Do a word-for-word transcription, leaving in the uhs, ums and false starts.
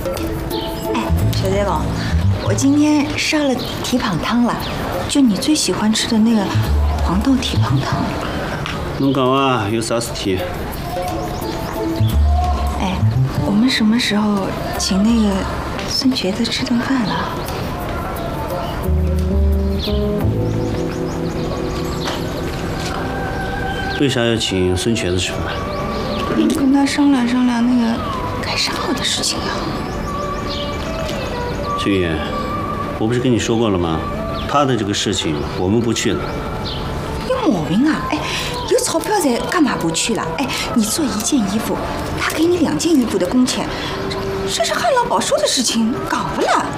哎，小贼王，我今天烧了蹄膀汤了，就你最喜欢吃的那个黄豆蹄膀汤。 侬讲啊，有啥事体？ 哎，我们什么时候请那个孙瘸子吃顿饭了？ 为啥要请孙瘸子吃饭？ 跟他商量商量那个改善号的事情呀。 俊言，我不是跟你说过了吗？他的这个事情我们不去了。 有毛病啊！哎，有钞票才干嘛不去了？哎，你做一件衣服，他给你两件衣服的工钱，这是汉老保说的事情，搞不了。